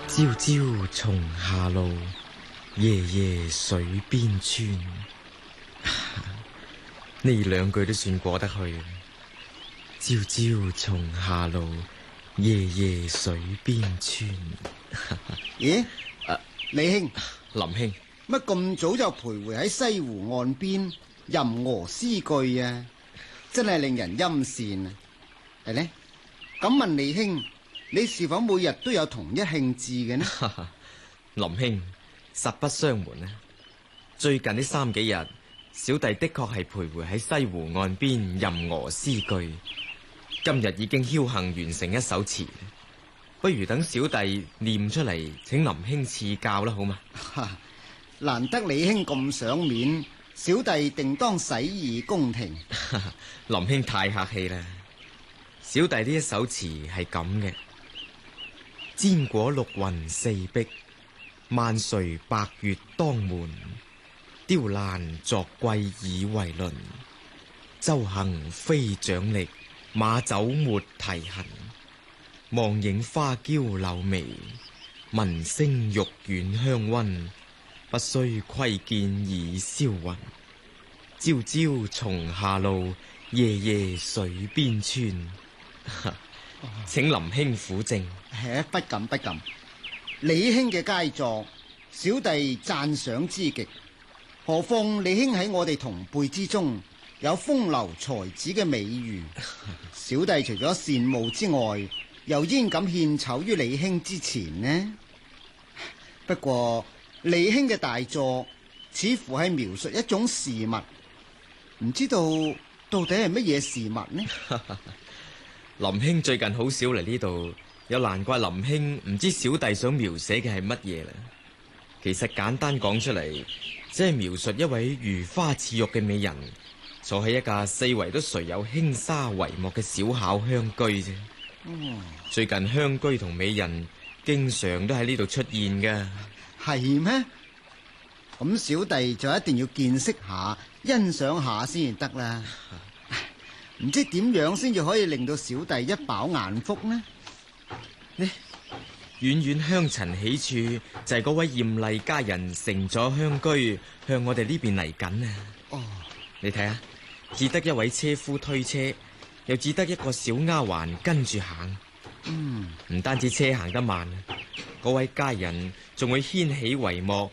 朝朝松下路，夜夜水邊村。呢兩句都算過得去。朝朝松下路，夜夜水邊村。 咦？李兄， 林兄， 乜咁早就徘徊喺西湖岸邊吟鵝詩句啊？真係令人欽羨啊！係呢？咁問李兄，你是否每日都有同一興致嘅呢？ 林兄，實不相瞞啊，最近呢3幾日，小弟的確係徘徊喺西湖岸邊吟鵝詩句。今日已經僥倖完成一首詞，不如等小弟念出嚟，請林兄賜教啦，好嗎？ 難得李兄咁賞面，小弟定當洗耳恭聽。 林兄太客氣啦。小弟呢一首詞係咁嘅：煎果綠雲四壁，萬垂白月當門。雕欄作桂以為鄰，舟行非掌力，馬走沒蹄痕。望影花嬌柳眉，聞聲玉苑香溫。不須窺見已銷魂，朝朝松下路，夜夜水邊村。請林兄撫正。 不敢不敢，李兄嘅佳作，小弟讚賞之極。何況李兄喺我哋同輩之中有風流才子嘅美譽，小弟除咗羨慕之外，又焉敢獻醜於李兄之前呢？不過李兄嘅大作似乎係描述一種事物，唔知道到底係乜嘢事物呢？ 林兄最近好少嚟呢度，又難怪林兄唔知小弟想描寫嘅係乜嘢啦。其實簡單講出嚟，只係描述一位如花似玉嘅美人，坐喺一架四圍都垂有輕紗帷幕嘅小巧鄉居啫。最近鄉居同美人經常都喺呢度出現噶。 係咩？咁小弟就一定要見識下、欣賞下先至得啦。唔知點樣先至可以令到小弟一飽眼福呢？ 呢遠遠香塵起處，就係嗰位艷麗佳人乘咗鄉居向我哋呢邊嚟緊啊！ 哦， 你睇下，只得一位車夫推車，又只得一個小丫鬟跟住行。唔單止車行得慢，嗰位佳人仲會掀起帷幕，